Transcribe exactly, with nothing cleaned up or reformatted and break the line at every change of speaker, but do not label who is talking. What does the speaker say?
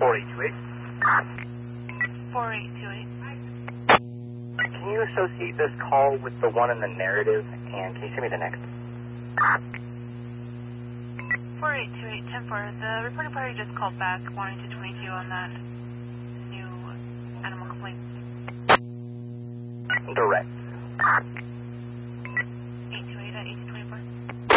four eight two eight.
four eight two eight.
Can you associate this call with the one in the narrative, and can you send me the next?
four eight two eight, ten four. The reporting party just called back, wanting to twenty-two on that.